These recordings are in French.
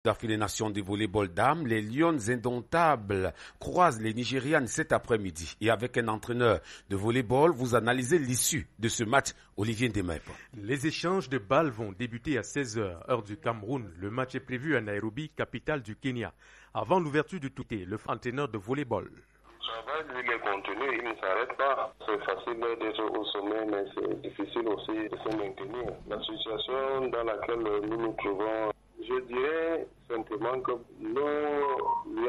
D'affilée Nations de volleyball dames, les Lions indomptables croisent les Nigérianes cet après-midi. Et avec un entraîneur de volleyball, vous analysez l'issue de ce match, Olivier Ndemaepo. Les échanges de balles vont débuter à 16h, heure du Cameroun. Le match est prévu à Nairobi, capitale du Kenya. Avant l'ouverture du touté, le entraîneur de volleyball. Le travail, il est continu, il ne s'arrête pas. C'est facile d'être au sommet, mais c'est difficile aussi de se maintenir. La situation dans laquelle nous nous trouvons, je dirais simplement que nous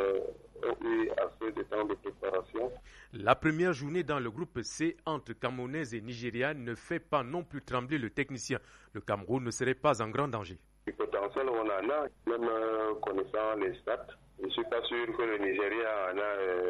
ont eu assez de temps de préparation. La première journée dans le groupe C entre Camerounais et Nigérians ne fait pas non plus trembler le technicien. Le Cameroun ne serait pas en grand danger. Le potentiel, on en a, même connaissant les stats. Je ne suis pas sûr que le Nigeria en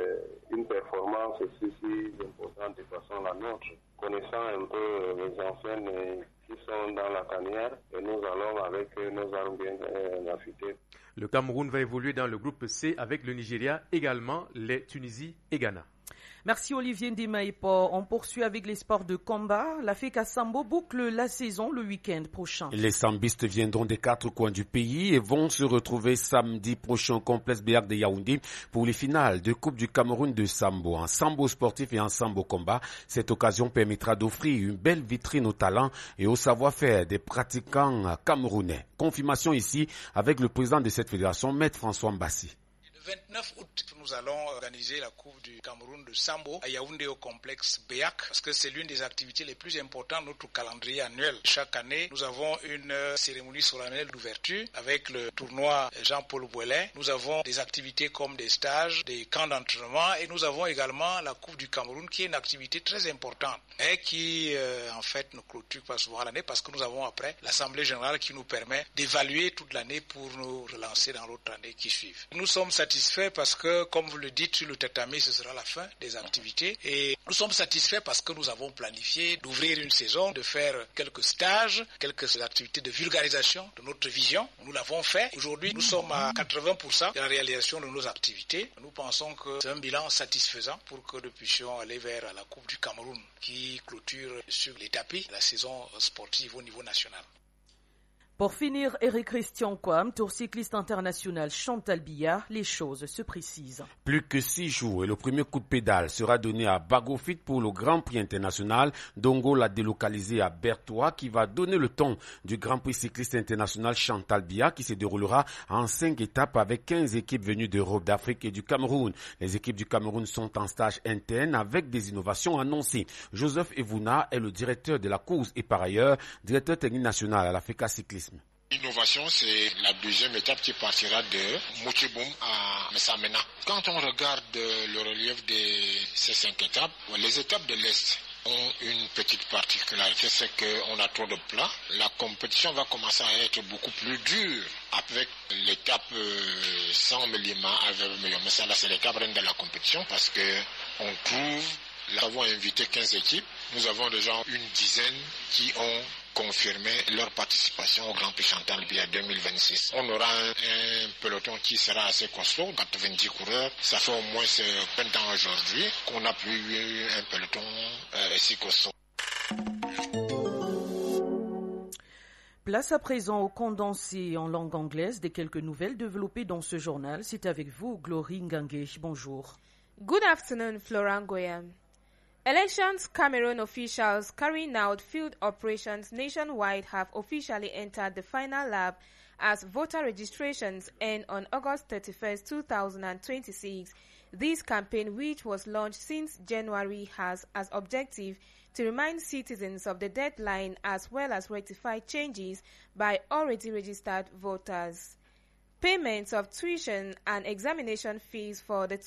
a une performance aussi importante de façon la nôtre. Connaissant un peu les anciennes qui sont dans la tanière, et nous allons avec nos armes bien affûtées. Le Cameroun va évoluer dans le groupe C avec le Nigeria, également les Tunisie et Ghana. Merci Olivier Ndemaepo. On poursuit avec les sports de combat. La FECA Sambo boucle la saison le week-end prochain. Les sambistes viendront des 4 coins du pays et vont se retrouver samedi prochain au complexe Béac de Yaoundé pour les finales de Coupe du Cameroun de Sambo. En sambo sportif et en sambo combat, cette occasion permettra d'offrir une belle vitrine aux talents et au savoir-faire des pratiquants camerounais. Confirmation ici avec le président de cette fédération, Maître François Mbassi. Le 29 août, nous allons organiser la Coupe du Cameroun de Sambo à Yaoundé au complexe Béac parce que c'est l'une des activités les plus importantes de notre calendrier annuel. Chaque année, nous avons une cérémonie solennelle d'ouverture avec le tournoi Jean-Paul Bouelin. Nous avons des activités comme des stages, des camps d'entraînement et nous avons également la Coupe du Cameroun qui est une activité très importante et qui en fait ne clôture pas souvent l'année parce que nous avons après l'Assemblée générale qui nous permet d'évaluer toute l'année pour nous relancer dans l'autre année qui suit. Nous sommes satisfaits parce que, comme vous le dites, sur le tatami, ce sera la fin des activités. Et nous sommes satisfaits parce que nous avons planifié d'ouvrir une saison, de faire quelques stages, quelques activités de vulgarisation de notre vision. Nous l'avons fait. Aujourd'hui, nous sommes à 80% de la réalisation de nos activités. Nous pensons que c'est un bilan satisfaisant pour que nous puissions aller vers la Coupe du Cameroun qui clôture sur les tapis la saison sportive au niveau national. Pour finir, Eric Christian Kwam, tour cycliste international Chantal Biya, les choses se précisent. Plus que 6 jours et le premier coup de pédale sera donné à Bagofit pour le Grand Prix international. Dongo l'a délocalisé à Bertois qui va donner le ton du Grand Prix cycliste international Chantal Biya qui se déroulera en 5 étapes avec 15 équipes venues d'Europe, d'Afrique et du Cameroun. Les équipes du Cameroun sont en stage interne avec des innovations annoncées. Joseph Evouna est le directeur de la course et par ailleurs directeur technique national à la FECA Cyclisme. L'innovation, c'est la deuxième étape qui partira de Moutiboum à Messamena. Quand on regarde le relief de ces 5 étapes, les étapes de l'Est ont une petite particularité, c'est qu'on a trop de plats. La compétition va commencer à être beaucoup plus dure avec l'étape 100 mm à 20 mm. Mais ça, là, c'est l'étape reine de la compétition parce que on trouve, là, nous avons invité 15 équipes. Nous avons déjà une dizaine qui ont confirmer leur participation au Grand Prix Chantal Biya 2026. On aura un peloton qui sera assez costaud, 90 coureurs. Ça fait au moins 20 ans aujourd'hui qu'on n'a plus eu un peloton si costaud. Place à présent au condensé en langue anglaise des quelques nouvelles développées dans ce journal. C'est avec vous, Glory Ngange. Bonjour. Good afternoon, Florent Goyam. Elections Cameroon officials carrying out field operations nationwide have officially entered the final lap as voter registrations end on August 31, 2026. This campaign, which was launched since January, has as objective to remind citizens of the deadline as well as rectify changes by already registered voters. Payments of tuition and examination fees for the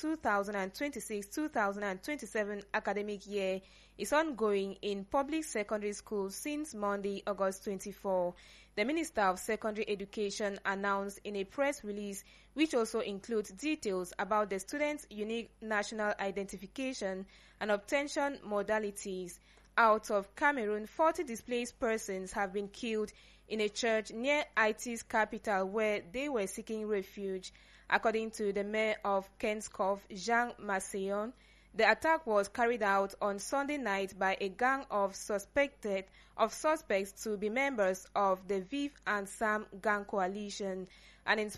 2026-2027 academic year is ongoing in public secondary schools since Monday, August 24. The Minister of Secondary Education announced in a press release, which also includes details about the students' unique national identification and obtention modalities. Out of Cameroon, 40 displaced persons have been killed in a church near Haiti's capital where they were seeking refuge. According to the mayor of Kenskov, Jean Masseyon, the attack was carried out on Sunday night by a gang of suspects to be members of the Viv and Sam gang coalition. And in